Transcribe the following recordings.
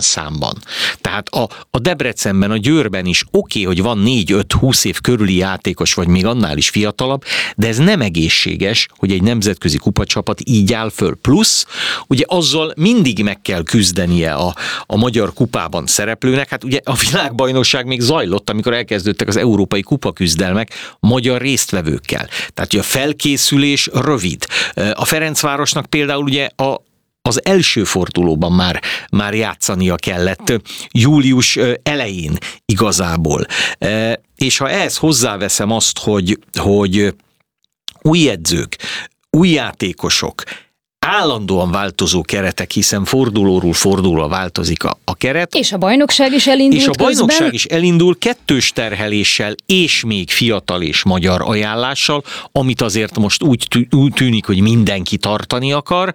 számban. Tehát a Debrecenben, a Győrben is oké, hogy van 4-5-20 év körüli játékos, vagy még annál is fiatalabb, de ez nem egészséges, hogy egy nemzetközi kupacsapat így áll föl. Plusz, ugye azzal mindig meg kell küzdenie a magyar kupában szereplőnek. Hát ugye a világbajnokság még zajlott, amikor elkezdődtek az európai kupaküzdelmek magyar résztvevőkkel. Tehát ugye a felkészülés rövid. A Ferencvárosnak például ugye az első fordulóban már játszania kellett július elején igazából. És ha ehhez hozzáveszem azt, hogy új edzők, új játékosok, állandóan változó keretek, hiszen fordulóról fordulóra változik a keret. És a bajnokság is elindult És a bajnokság közben. is elindul kettős terheléssel, és még fiatal és magyar ajánlással, amit azért most úgy tűnik, hogy mindenki tartani akar.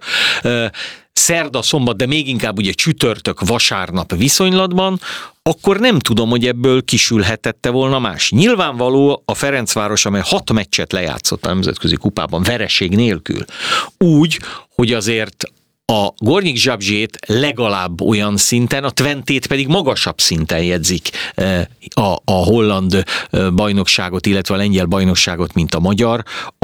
Szerda, szombat, de még inkább ugye csütörtök, vasárnap viszonylatban, akkor nem tudom, hogy ebből kisülhetette volna más. Nyilvánvaló a Ferencváros, amely 6 meccset lejátszott a nemzetközi kupában vereség nélkül, úgy, hogy azért a Gornik Zabrzyét legalább olyan szinten, a Twentét pedig magasabb szinten jegyzik a holland bajnokságot, illetve a lengyel bajnokságot, mint a magyar,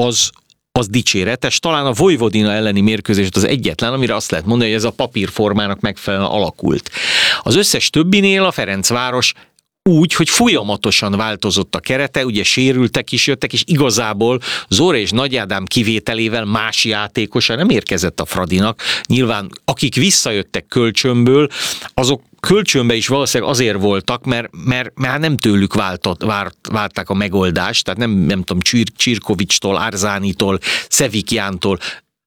az dicséretes. Talán a Vojvodina elleni mérkőzés az egyetlen, amire azt lehet mondani, hogy ez a papírformának megfelelően alakult. Az összes többinél a Ferencváros úgy, hogy folyamatosan változott a kerete, ugye sérültek is, jöttek, és igazából Zóra és Nagy Ádám kivételével más játékosa nem érkezett a Fradinak. Nyilván akik visszajöttek kölcsönből, azok kölcsönbe is valószínűleg azért voltak, mert nem tőlük várták a megoldást, tehát nem tudom, Csirkovicstól, Árzánitól, Szevikjántól,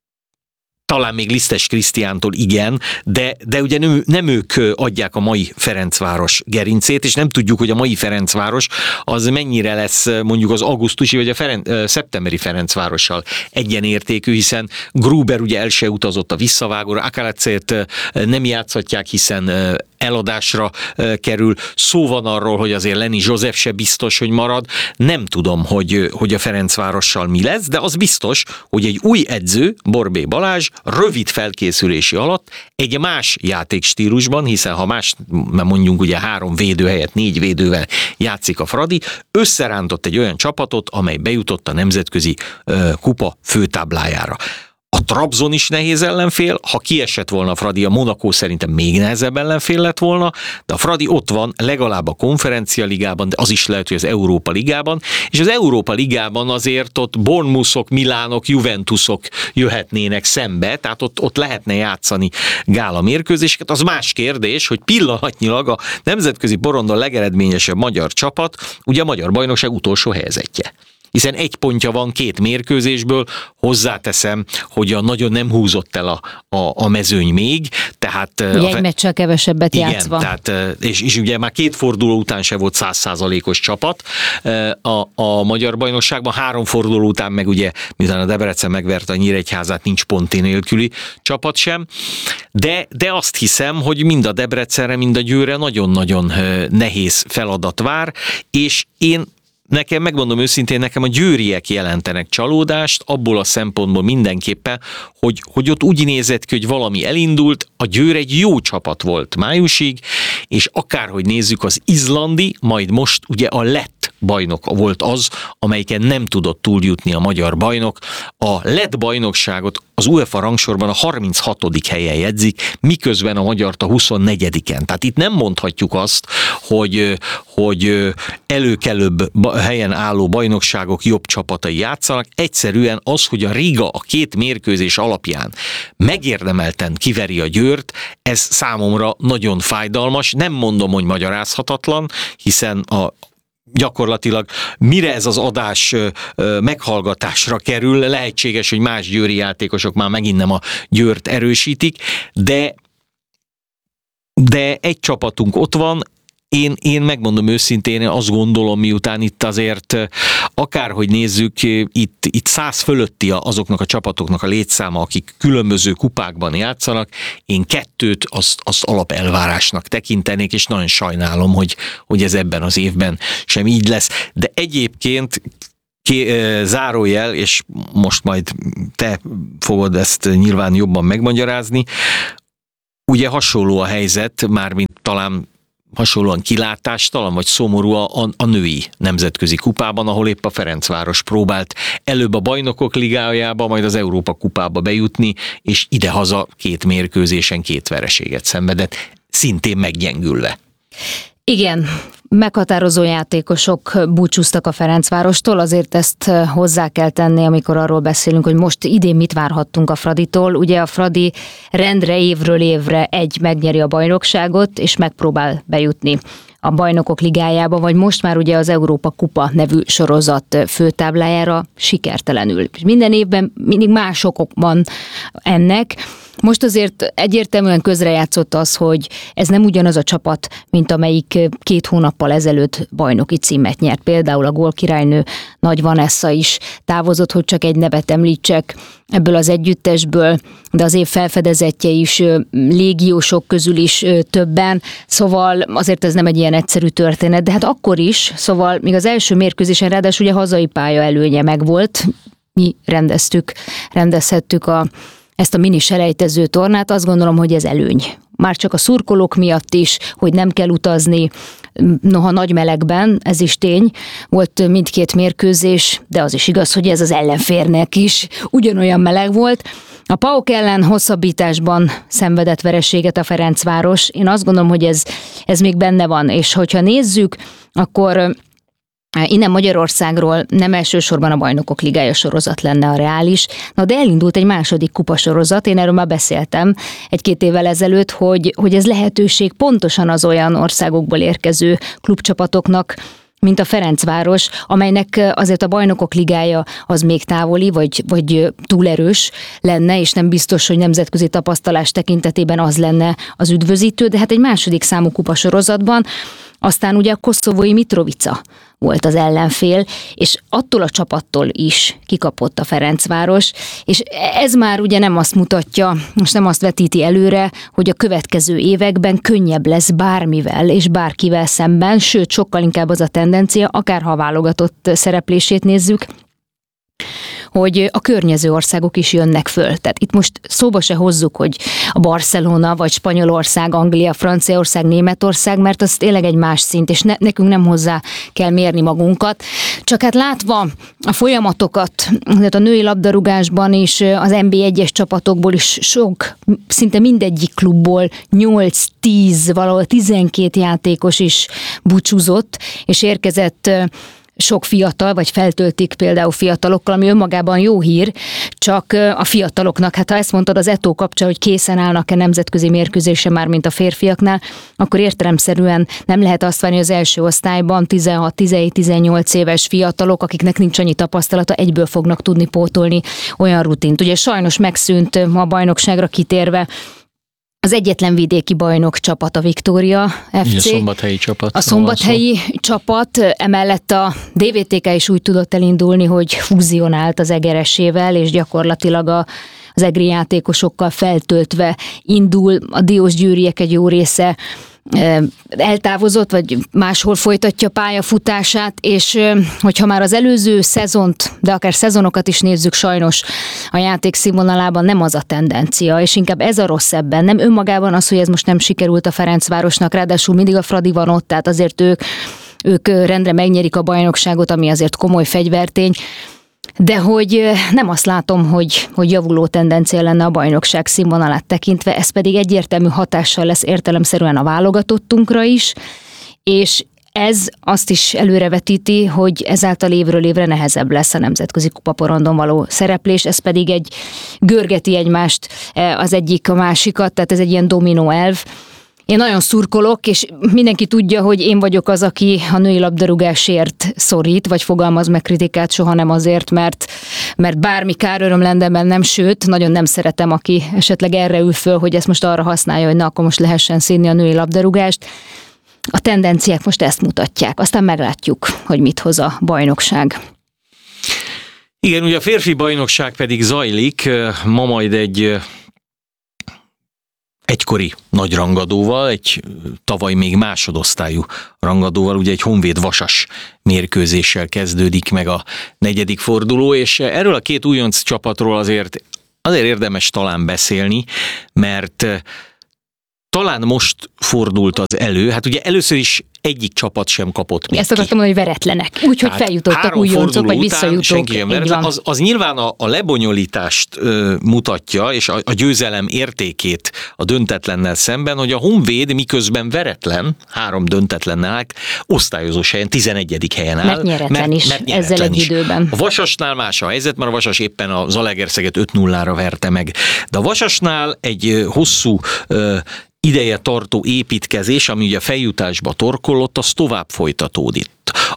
talán még Lisztes Krisztiántól igen, de ugye nem ők adják a mai Ferencváros gerincét, és nem tudjuk, hogy a mai Ferencváros az mennyire lesz mondjuk az augusztusi vagy a szeptemberi Ferencvárossal egyenértékű, hiszen Gruber ugye el se utazott a visszavágóra, Akalacét nem játszhatják, hiszen eladásra kerül. Szó van arról, hogy azért Lenny József se biztos, hogy marad. Nem tudom, hogy a Ferencvárossal mi lesz, de az biztos, hogy egy új edző, Borbély Balázs, rövid felkészülési alatt egy más játékstílusban, hiszen ha más, mondjuk ugye 3 védő helyett 4 védővel játszik a Fradi, összerántott egy olyan csapatot, amely bejutott a nemzetközi kupa főtáblájára. A Trabzon is nehéz ellenfél, ha kiesett volna a Fradi, a Monaco szerintem még nehezebb ellenfél lett volna, de a Fradi ott van legalább a Konferencia Ligában, de az is lehet, hogy az Európa Ligában, és az Európa Ligában azért ott Bournemouthok, Milánok, Juventusok jöhetnének szembe, tehát ott lehetne játszani gála mérkőzéseket. Az más kérdés, hogy pillanatnyilag a nemzetközi porondon legeredményesebb magyar csapat, ugye a magyar bajnokság utolsó helyezettje. Hiszen 1 pontja van 2 mérkőzésből, hozzáteszem, hogy nagyon nem húzott el a mezőny még, tehát... Ugye egy meccsel kevesebbet játszva. Igen, tehát, és ugye már 2 forduló után se volt 100%-os csapat a magyar bajnokságban, 3 forduló után meg ugye, miután a Debrecen megverte a Nyíregyházát, nincs ponti nélküli csapat sem, de azt hiszem, hogy mind a Debrecenre, mind a Győrre nagyon-nagyon nehéz feladat vár, és nekem, megmondom őszintén, nekem a győriek jelentenek csalódást, abból a szempontból mindenképpen, hogy ott úgy nézett ki, hogy valami elindult, a Győr egy jó csapat volt májusig, és akárhogy nézzük, az izlandi, majd most ugye a lett bajnok volt az, amelyiken nem tudott túljutni a magyar bajnok. A lett bajnokságot az UEFA rangsorban a 36. helyen jegyzik, miközben a magyart a 24-en. Tehát itt nem mondhatjuk azt, hogy előkelőbb helyen álló bajnokságok jobb csapatai játszanak. Egyszerűen az, hogy a Riga a 2 mérkőzés alapján megérdemelten kiveri a Győrt, ez számomra nagyon fájdalmas. Nem mondom, hogy magyarázhatatlan, hiszen gyakorlatilag mire ez az adás meghallgatásra kerül, lehetséges, hogy más győri játékosok már megint nem a Győrt erősítik, de egy csapatunk ott van. Én megmondom őszintén, azt gondolom, miután itt azért akárhogy nézzük, itt 100 fölötti azoknak a csapatoknak a létszáma, akik különböző kupákban játszanak, én 2 azt alapelvárásnak tekintenék, és nagyon sajnálom, hogy ez ebben az évben sem így lesz. De egyébként zárójel, és most majd te fogod ezt nyilván jobban megmagyarázni, ugye hasonló a helyzet, mármint talán hasonlóan kilátástalan vagy szomorú a női nemzetközi kupában, ahol épp a Ferencváros próbált előbb a Bajnokok Ligájába, majd az Európa kupába bejutni, és idehaza 2 mérkőzésen 2 vereséget szenvedett, szintén meggyengülve. Igen, meghatározó játékosok búcsúztak a Ferencvárostól, azért ezt hozzá kell tenni, amikor arról beszélünk, hogy most idén mit várhattunk a Fraditól. Ugye a Fradi rendre évről évre megnyeri a bajnokságot, és megpróbál bejutni a Bajnokok Ligájába, vagy most már ugye az Európa Kupa nevű sorozat főtáblájára sikertelenül. Minden évben mindig más okok van ennek. Most azért egyértelműen közrejátszott az, hogy ez nem ugyanaz a csapat, mint amelyik 2 hónappal ezelőtt bajnoki címet nyert. Például a gólkirálynő Nagy Vanessa is távozott, hogy csak egy nevet említsek ebből az együttesből, de az év felfedezetje is, légiósok közül is többen, szóval azért ez nem egy ilyen egyszerű történet, de hát akkor is, szóval még az első mérkőzésen ráadásul ugye hazai pálya előnye megvolt, mi rendezhettük ezt a mini selejtező tornát, azt gondolom, hogy ez előny. Már csak a szurkolók miatt is, hogy nem kell utazni, noha nagy melegben, ez is tény, volt mindkét mérkőzés, de az is igaz, hogy ez az ellenfélnek is ugyanolyan meleg volt. A PAOK ellen hosszabbításban szenvedett vereséget a Ferencváros. Én azt gondolom, hogy ez még benne van, és hogyha nézzük, akkor innen Magyarországról nem elsősorban a Bajnokok Ligája sorozat lenne a reális, de elindult egy második kupasorozat, én erről már beszéltem 1-2 évvel ezelőtt, hogy ez lehetőség pontosan az olyan országokból érkező klubcsapatoknak, mint a Ferencváros, amelynek azért a Bajnokok Ligája az még távoli, vagy túl erős lenne, és nem biztos, hogy nemzetközi tapasztalás tekintetében az lenne az üdvözítő, de hát egy második számú kupasorozatban, aztán ugye a koszovói Mitrovica volt az ellenfél, és attól a csapattól is kikapott a Ferencváros, és ez már ugye nem azt mutatja, most nem azt vetíti előre, hogy a következő években könnyebb lesz bármivel és bárkivel szemben, sőt, sokkal inkább az a tendencia, akárha a válogatott szereplését nézzük, hogy a környező országok is jönnek föl. Tehát itt most szóba se hozzuk, hogy a Barcelona, vagy Spanyolország, Anglia, Franciaország, Németország, mert az tényleg egy más szint, és nekünk nem hozzá kell mérni magunkat. Csak hát látva a folyamatokat, a női labdarúgásban is, az NB1-es csapatokból is sok, szinte mindegyik klubból 8-10, valahol 12 játékos is búcsúzott, és érkezett sok fiatal, vagy feltöltik például fiatalokkal, ami önmagában jó hír, csak a fiataloknak, hát ha ezt mondtad az Eto'o kapcsán, hogy készen állnak-e nemzetközi mérkőzésre már, mint a férfiaknál, akkor értelemszerűen nem lehet azt várni, hogy az első osztályban 16-17-18 éves fiatalok, akiknek nincs annyi tapasztalata, egyből fognak tudni pótolni olyan rutint. Ugye sajnos megszűnt a bajnokságra kitérve az egyetlen vidéki bajnok csapat, a Viktória FC. A szombathelyi csapat. A szombathelyi csapat, emellett a DVTK is úgy tudott elindulni, hogy fúzionált az Egeresével, és gyakorlatilag az egri játékosokkal feltöltve indul. A Diósgyőriek egy jó része eltávozott, vagy máshol folytatja pályafutását, és hogyha már az előző szezont, de akár szezonokat is nézzük, sajnos a játék színvonalában nem az a tendencia, és inkább ez a rossz ebben, nem önmagában az, hogy ez most nem sikerült a Ferencvárosnak, ráadásul mindig a Fradi van ott, tehát azért ők rendre megnyerik a bajnokságot, ami azért komoly fegyvertény, de hogy nem azt látom, hogy javuló tendencia lenne a bajnokság színvonalát tekintve, ez pedig egyértelmű hatással lesz értelemszerűen a válogatottunkra is, és ez azt is előrevetíti, hogy ezáltal évről évre nehezebb lesz a nemzetközi kupaporondon való szereplés, ez pedig görgeti egymást az egyik a másikat, tehát ez egy ilyen dominó elv. Én nagyon szurkolok, és mindenki tudja, hogy én vagyok az, aki a női labdarúgásért szorít, vagy fogalmaz meg kritikát, soha nem azért, mert bármi káröröm lenne bennem, sőt, nagyon nem szeretem, aki esetleg erre ül föl, hogy ezt most arra használja, hogy na, akkor most lehessen színni a női labdarúgást. A tendenciák most ezt mutatják, aztán meglátjuk, hogy mit hoz a bajnokság. Igen, ugye a férfi bajnokság pedig zajlik, ma majd egy egykori nagy rangadóval, egy tavaly még másodosztályú rangadóval, ugye egy Honvéd Vasas mérkőzéssel kezdődik meg a 4. forduló, és erről a 2 újonc csapatról azért érdemes talán beszélni, mert talán most fordult az elő, hát ugye először is egyik csapat sem kapott még Ezt akartam mondani, hogy veretlenek. Úgyhogy feljutottak újoncok, vagy visszajutók. Az nyilván a lebonyolítást mutatja, és a győzelem értékét a döntetlennel szemben, hogy a Honvéd miközben veretlen, 3 döntetlennel osztályozós helyen, 11. helyen áll. Mert nyeretlen is, ezzel egy időben. A Vasasnál más a helyzet, mert a Vasas éppen a Zalaegerszeget 5-0-ra verte meg. De a Vasasnál egy hosszú ideje tartó építkezés, ami ugye a feljutásba torkollott, az tovább folytatódik.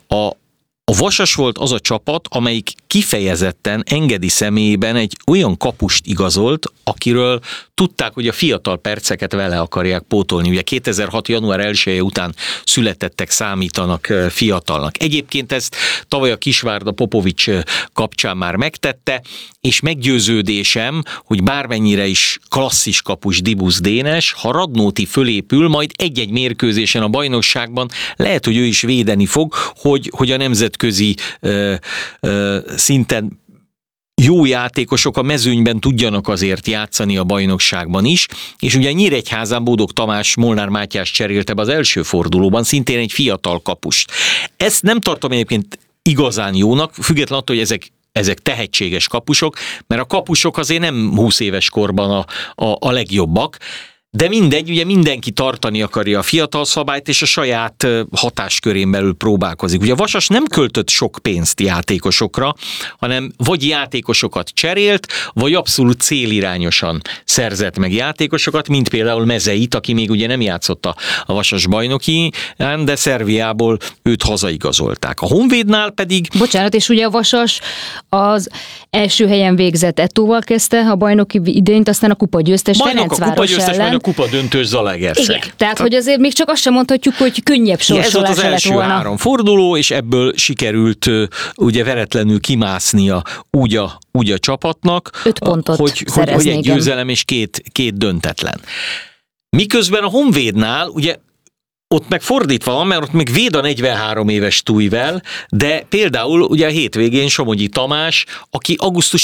A Vasas volt az a csapat, amelyik kifejezetten Engedi személyében egy olyan kapust igazolt, akiről tudták, hogy a fiatal perceket vele akarják pótolni. Ugye 2006. január 1-e után születettek számítanak fiatalnak. Egyébként ezt tavaly a Kisvárda Popovics kapcsán már megtette, és meggyőződésem, hogy bármennyire is klasszis kapus Dibusz Dénes, ha Radnóti fölépül, majd egy-egy mérkőzésen a bajnokságban lehet, hogy ő is védeni fog, hogy a nemzetközi szinten jó játékosok a mezőnyben tudjanak azért játszani a bajnokságban is, és ugye Nyíregyházán Bódog Tamás Molnár Mátyás cserélte be az első fordulóban, szintén egy fiatal kapust. Ezt nem tartom egyébként igazán jónak, függetlenül attól, hogy ezek tehetséges kapusok, mert a kapusok azért nem 20 éves korban a legjobbak, de mindegy, ugye mindenki tartani akarja a fiatal szabályt, és a saját hatáskörén belül próbálkozik. Ugye a Vasas nem költött sok pénzt játékosokra, hanem vagy játékosokat cserélt, vagy abszolút célirányosan szerzett meg játékosokat, mint például Mezeit, aki még ugye nem játszott a Vasas bajnoki, de Szerbiából őt hazaigazolták. A Honvédnál pedig... Bocsánat, és ugye a Vasas az első helyen végzett Ettóval kezdte a bajnoki idényt, aztán a kupagyőztes Ferencváros ellen. Kupa döntős Zalaegerszeg. Igen, tehát hogy azért még csak azt sem mondhatjuk, hogy könnyebb sorsolás lett volna. Ez volt az első 3 forduló, és ebből sikerült ugye veretlenül kimásznia úgy a csapatnak, 5 pontot hogy egy győzelem és két döntetlen. Miközben a Honvédnál ugye ott meg fordítva van, mert ott még véd a 43 éves Tújvel, de például ugye a hétvégén Somogyi Tamás, aki augusztus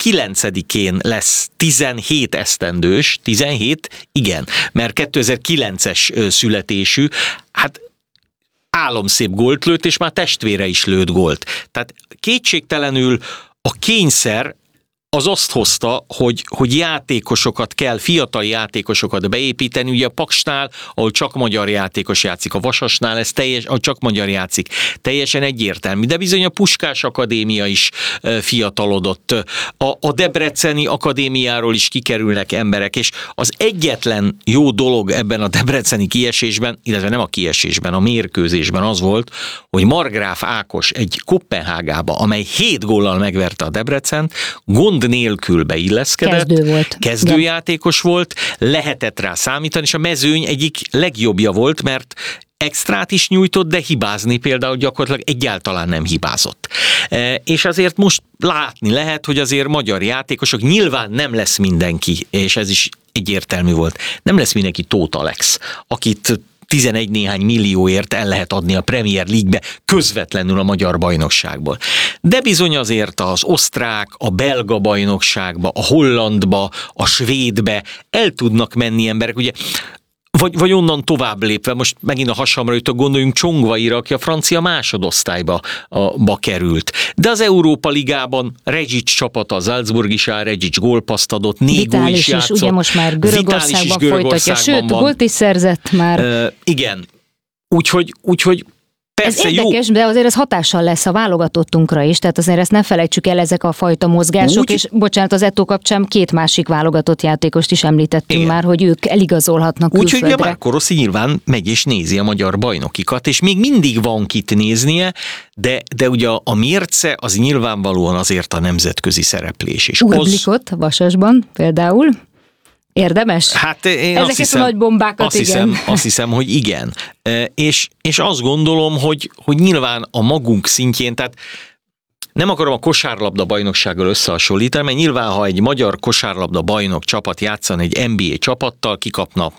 19-én lesz 17 esztendős, 17? Igen, mert 2009-es születésű, hát álomszép gólt lőtt, és már testvére is lőtt gólt. Tehát kétségtelenül a kényszer az azt hozta, hogy játékosokat kell, fiatal játékosokat beépíteni, ugye a Paksnál, ahol csak magyar játékos játszik, a Vasasnál ez ahol csak magyar játszik, teljesen egyértelmű, de bizony a Puskás Akadémia is fiatalodott, a Debreceni Akadémiáról is kikerülnek emberek, és az egyetlen jó dolog ebben a debreceni kiesésben, illetve nem a kiesésben, a mérkőzésben az volt, hogy Margráf Ákos egy Koppenhágába, amely 7 góllal megverte a Debrecent, gond nélkül beilleszkedett, kezdőjátékos volt, lehetett rá számítani, és a mezőny egyik legjobbja volt, mert extrát is nyújtott, de hibázni például gyakorlatilag egyáltalán nem hibázott. És azért most látni lehet, hogy azért magyar játékosok, nyilván nem lesz mindenki, és ez is egyértelmű volt, nem lesz mindenki Tóth Alex, akit 11 néhány millióért el lehet adni a Premier League-be közvetlenül a magyar bajnokságból. De bizony azért az osztrák, a belga bajnokságba, a hollandba, a svédbe el tudnak menni emberek, ugye vagy onnan tovább lépve, most megint a hasamra jutok, gondoljunk Csongvaira, aki a francia másodosztályba került. De az Európa Ligában Regic csapata, az Salzburg is áll, Regic gólpaszt adott, Négó is játszott. Ugye most már Görögországban folytatja, sőt, gólt is szerzett már. Igen, úgyhogy persze, ez érdekes, jó. De azért ez hatással lesz a válogatottunkra is, tehát azért ezt ne felejtsük el, ezek a fajta mozgások, és bocsánat, az Ettó kapcsán 2 másik válogatott játékost is említettünk már, hogy ők eligazolhatnak külföldre. Úgyhogy Márko Rossi nyilván megy és nézi a magyar bajnokikat, és még mindig van kit néznie, de ugye a mérce az nyilvánvalóan azért a nemzetközi szereplés is. Urblikot Vasasban például. Érdemes? Hát én ezeket a nagy bombákat, azt hiszem, hogy igen. És azt gondolom, hogy nyilván a magunk szintjén, tehát nem akarom a kosárlabda bajnoksággal összehasonlítani, mert nyilván, ha egy magyar kosárlabda bajnok csapat játszana egy NBA csapattal, kikapna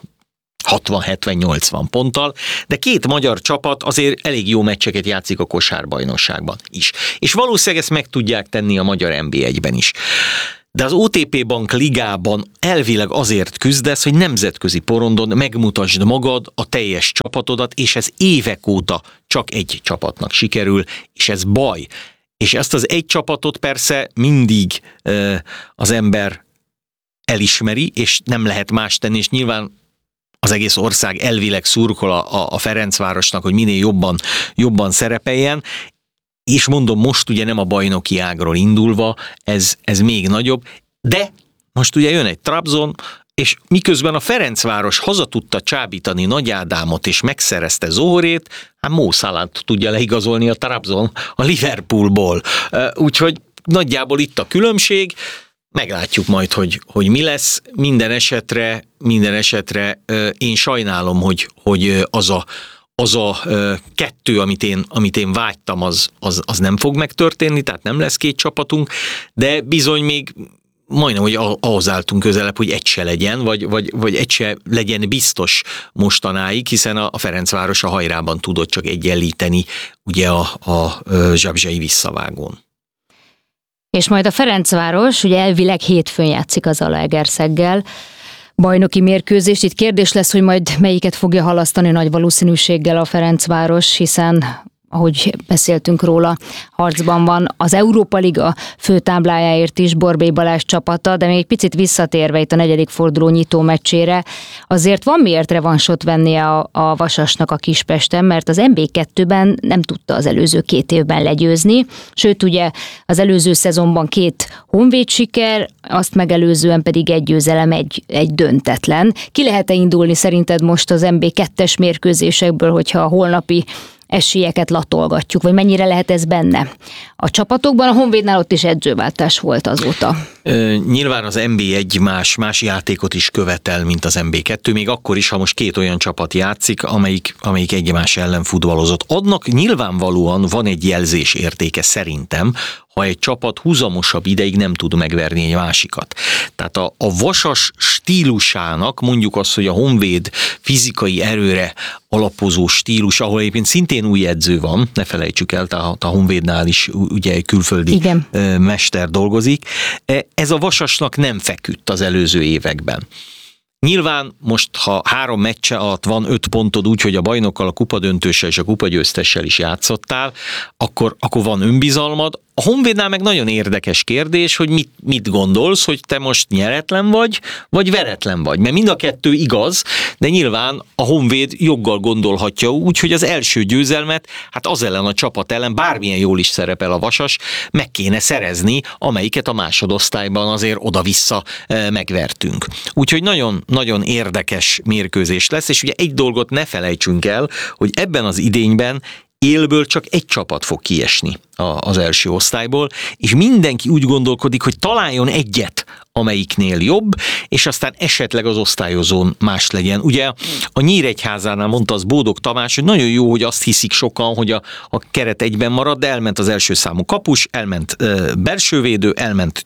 60-70-80 ponttal, de 2 magyar csapat azért elég jó meccseket játszik a kosárbajnokságban is. És valószínűleg ezt meg tudják tenni a magyar NB1-ben is. De az OTP Bank ligában elvileg azért küzdesz, hogy nemzetközi porondon megmutasd magad, a teljes csapatodat, és ez évek óta csak egy csapatnak sikerül, és ez baj. És ezt az egy csapatot persze mindig az ember elismeri, és nem lehet más tenni, és nyilván az egész ország elvileg szurkol a Ferencvárosnak, hogy minél jobban szerepeljen, és mondom, most ugye nem a bajnoki ágról indulva, ez még nagyobb, de most ugye jön egy Trabzon, és miközben a Ferencváros haza tudta csábítani Nagy Ádámot, és megszerezte Zohorét, hát Mo Salah-t tudja leigazolni a Trabzon a Liverpoolból. Úgyhogy nagyjából itt a különbség, meglátjuk majd, hogy mi lesz. Minden esetre én sajnálom, hogy az a kettő, amit én vágytam, az nem fog megtörténni, tehát nem lesz két csapatunk, de bizony még majdnem, hogy ahhoz álltunk közelebb, hogy egy se legyen, vagy egy se legyen biztos mostanáig, hiszen a Ferencváros a hajrában tudott csak egyenlíteni ugye a zsabzsai visszavágón. És majd a Ferencváros ugye elvileg hétfőn játszik az Zalaegerszeggel bajnoki mérkőzést. Itt kérdés lesz, hogy majd melyiket fogja halasztani nagy valószínűséggel a Ferencváros, hiszen ahogy beszéltünk róla, harcban van az Európa Liga főtáblájáért is Borbély Balázs csapata, de még picit visszatérve itt a 4. forduló nyitó meccsére, azért van miért revansot vennie a Vasasnak a Kispesten, mert az NB2-ben nem tudta az előző 2 évben legyőzni, sőt ugye az előző szezonban 2 honvéd siker, azt megelőzően pedig egy győzelem, egy döntetlen. Ki lehet-e indulni szerinted most az NB2-es mérkőzésekből, hogyha a holnapi esélyeket latolgatjuk, vagy mennyire lehet ez benne? A csapatokban, a Honvédnál ott is edzőváltás volt azóta. Nyilván az NB1 más játékot is követel, mint az NB2, még akkor is, ha most 2 olyan csapat játszik, amelyik egymás ellen futballozott. Adnak nyilvánvalóan van egy jelzés értéke szerintem, ha egy csapat húzamosabb ideig nem tud megverni egy másikat. Tehát a Vasas stílusának, mondjuk azt, hogy a Honvéd fizikai erőre alapozó stílus, ahol egyébként szintén új edző van, ne felejtsük el, tehát a Honvédnál is ugye egy külföldi mester dolgozik, ez a Vasasnak nem feküdt az előző években. Nyilván most, ha 3 meccse alatt van 5 pontod úgy, hogy a bajnokkal, a kupadöntőssel és a kupagyőztessel is játszottál, akkor van önbizalmad. A Honvédnál meg nagyon érdekes kérdés, hogy mit gondolsz, hogy te most nyeretlen vagy veretlen vagy. Mert mind a kettő igaz, de nyilván a Honvéd joggal gondolhatja úgy, hogy az első győzelmet, hát az ellen a csapat ellen, bármilyen jól is szerepel a Vasas, meg kéne szerezni, amelyiket a másodosztályban azért oda-vissza megvertünk. Úgyhogy nagyon, nagyon érdekes mérkőzés lesz, és ugye egy dolgot ne felejtsünk el, hogy ebben az idényben élből csak egy csapat fog kiesni az első osztályból, és mindenki úgy gondolkodik, hogy találjon egyet, amelyiknél jobb, és aztán esetleg az osztályozón más legyen. Ugye a Nyíregyházánál mondta az Bódog Tamás, hogy nagyon jó, hogy azt hiszik sokan, hogy a keret egyben marad, de elment az első számú kapus, elment belsővédő, elment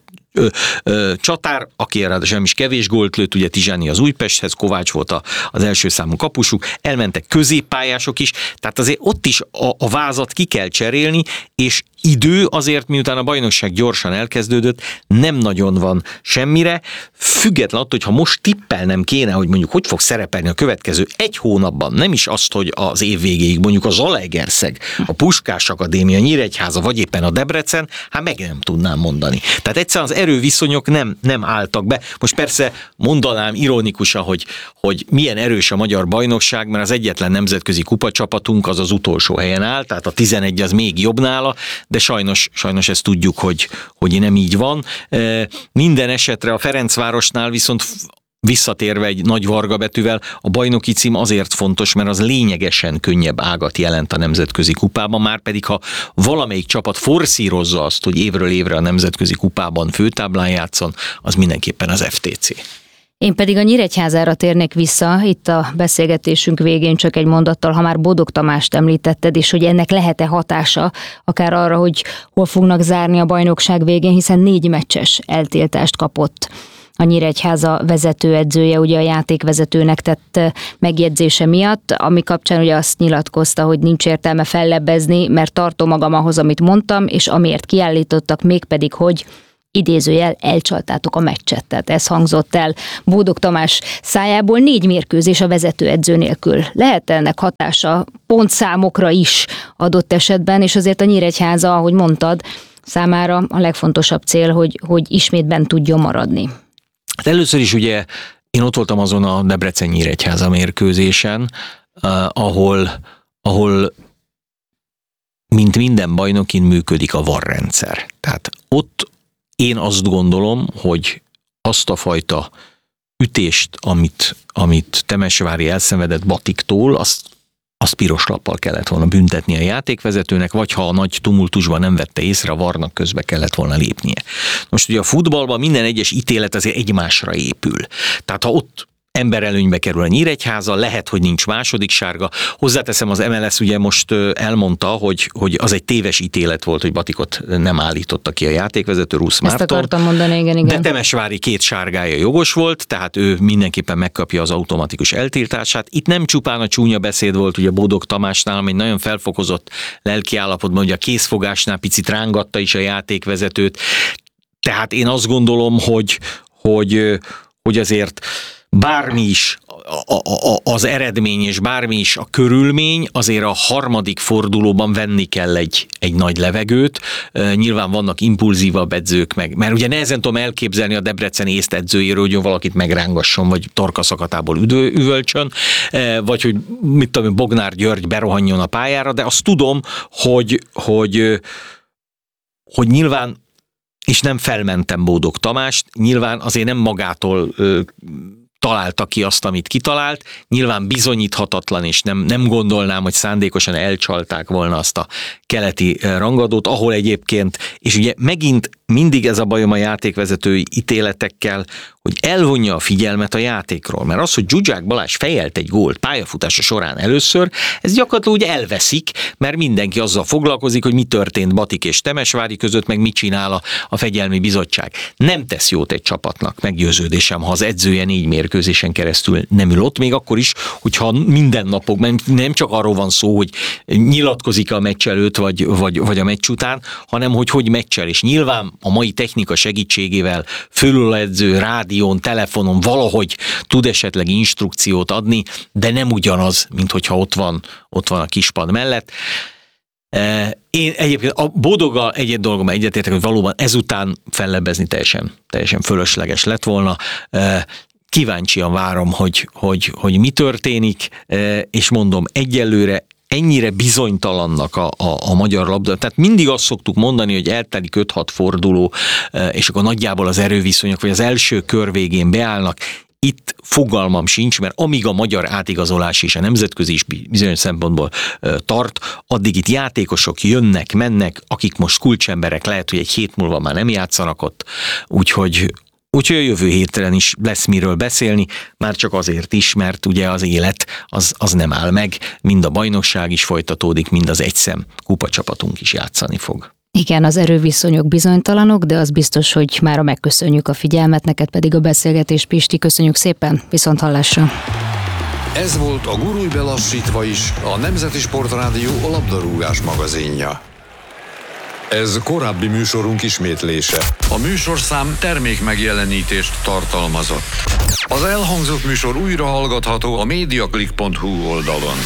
csatár, aki ráadásul nem is kevés gólt lőtt, ugye Tizsáni az Újpesthez, Kovács volt az első számú kapusuk, elmentek középpályások is, tehát azért ott is a vázat ki kell cserélni, és idő azért, miután a bajnokság gyorsan elkezdődött, nem nagyon van semmire, független attól, hogy ha most tippelnem kéne, hogy mondjuk hogy fog szerepelni a következő 1 hónapban, nem is azt, hogy az év végéig mondjuk a Zalaegerszeg, a Puskás Akadémia, Nyíregyháza, vagy éppen a Debrecen, hát meg nem tudnám mondani. Tehát egyszerűen az erőviszonyok nem álltak be. Most persze mondanám ironikusan, hogy milyen erős a magyar bajnokság, mert az egyetlen nemzetközi kupacsapatunk az utolsó helyen áll, tehát a 11 az még jobb nála, de sajnos ezt tudjuk, hogy nem így van. Minden esetre a Ferencvárosnál viszont visszatérve egy nagy varga betűvel, a bajnoki cím azért fontos, mert az lényegesen könnyebb ágat jelent a nemzetközi kupában, már pedig ha valamelyik csapat forszírozza azt, hogy évről évre a nemzetközi kupában főtáblán játszon, az mindenképpen az FTC. Én pedig a Nyíregyházára térnék vissza, itt a beszélgetésünk végén csak egy mondattal, ha már Bódog Tamást említetted, és hogy ennek lehet-e hatása akár arra, hogy hol fognak zárni a bajnokság végén, hiszen 4 meccses eltiltást kapott a Nyíregyháza vezetőedzője, ugye a játékvezetőnek tett megjegyzése miatt, ami kapcsán ugye azt nyilatkozta, hogy nincs értelme fellebbezni, mert tartom magam ahhoz, amit mondtam, és amiért kiállítottak, mégpedig, hogy idézőjel elcsaltátok a meccset. Tehát ez hangzott el Bódog Tamás szájából, 4 mérkőzés a vezetőedző nélkül. Lehet ennek hatása pontszámokra is adott esetben, és azért a Nyíregyháza, ahogy mondtad, számára a legfontosabb cél, hogy ismét bent tudjon maradni. Hát először is ugye én ott voltam azon a Debrecen-Nyíregyháza mérkőzésen, ahol mint minden bajnokin működik a VAR rendszer. Tehát ott én azt gondolom, hogy azt a fajta ütést, amit Temesvári elszenvedett Batiktól, azt piros lappal kellett volna büntetni a játékvezetőnek, vagy ha a nagy tumultusban nem vette észre, a VAR-nak közbe kellett volna lépnie. Most ugye a futballban minden egyes ítélet azért egymásra épül. Tehát ha ott emberelőnybe kerül a Nyíregyháza, lehet, hogy nincs második sárga. Hozzáteszem, az MLS ugye most elmondta, hogy az egy téves ítélet volt, hogy Batikot nem állította ki a játékvezető, Rusz Márton. Ezt akartam mondani, igen. De Temesvári 2 sárgája jogos volt, tehát ő mindenképpen megkapja az automatikus eltiltását. Itt nem csupán a csúnya beszéd volt, ugye Bódog Tamásnál, ami egy nagyon felfokozott lelkiállapotban, ugye a kézfogásnál picit rángatta is a játékvezetőt. Tehát én azt gondolom, hogy azért bármi is az eredmény és bármi is a körülmény, azért a harmadik fordulóban venni kell egy nagy levegőt. Nyilván vannak impulzívabb edzők meg, mert ugye nehezen tudom elképzelni a Debrecen észt edzőjéről, hogy valakit megrángasson, vagy torkaszakatából üvölcsön, vagy hogy mit tudom, Bognár György berohanjon a pályára, de azt tudom, hogy nyilván, és nem felmentem Bódog Tamást, nyilván azért nem magától találta ki azt, amit kitalált. Nyilván bizonyíthatatlan, és nem gondolnám, hogy szándékosan elcsalták volna azt a keleti rangadót, ahol egyébként, és ugye megint mindig ez a bajom a játékvezetői ítéletekkel, hogy elvonja a figyelmet a játékról. Mert az, hogy Zsuzsák Balázs fejelt egy gólt pályafutása során először, ez gyakorlatilag úgy elveszik, mert mindenki azzal foglalkozik, hogy mi történt Batik és Temesvári között, meg mit csinál a fegyelmi bizottság. Nem tesz jót egy csapatnak, meggyőződésem, ha az edzője 4 mérkőzésen keresztül nem ül ott, még akkor is, hogyha minden napok, nem csak arról van szó, hogy nyilatkozik a meccs előtt, vagy a meccs után, hanem hogy meccsel, és nyilván a mai technika segítségével fölüledző, rádión, telefonon valahogy tud esetleg instrukciót adni, de nem ugyanaz, mint hogyha ott van a kispad mellett. Én egyébként a Bódoggal egy dolgomban egyetértek, hogy valóban ezután fellebbezni teljesen fölösleges lett volna. Kíváncsian várom, hogy mi történik, és mondom, egyelőre ennyire bizonytalannak a magyar labda. Tehát mindig azt szoktuk mondani, hogy eltelik 5-6 forduló, és akkor nagyjából az erőviszonyok, vagy az első kör végén beállnak. Itt fogalmam sincs, mert amíg a magyar átigazolás és a nemzetközi is bizonyos szempontból tart, addig itt játékosok jönnek, mennek, akik most kulcsemberek, lehet, hogy egy hét múlva már nem játszanak ott, úgyhogy a jövő héten is lesz miről beszélni, már csak azért is, mert ugye az élet az nem áll meg, mind a bajnokság is folytatódik, mind az egyszem kupacsapatunk is játszani fog. Igen, az erőviszonyok bizonytalanok, de az biztos, hogy mára megköszönjük a figyelmet, neked pedig a beszélgetés, Pisti, köszönjük szépen, viszont hallásra. Ez volt a Gurulj be lassítva is, a Nemzeti Sportrádió a labdarúgás magazinja. Ez korábbi műsorunk ismétlése. A műsorszám termék megjelenítést tartalmazott. Az elhangzott műsor újra hallgatható a mediaclick.hu oldalon.